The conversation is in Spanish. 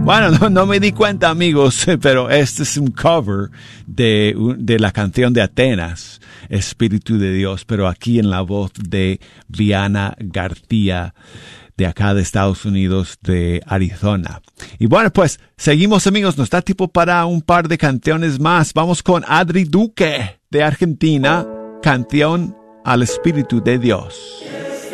Bueno, no me di cuenta, amigos, pero este es un cover de la canción de Atenas, Espíritu de Dios, pero aquí en la voz de Viana García, de acá de Estados Unidos, de Arizona. Y bueno, pues seguimos, amigos, nos da tiempo para un par de canciones más. Vamos con Adri Duque de Argentina, Canción al Espíritu de Dios.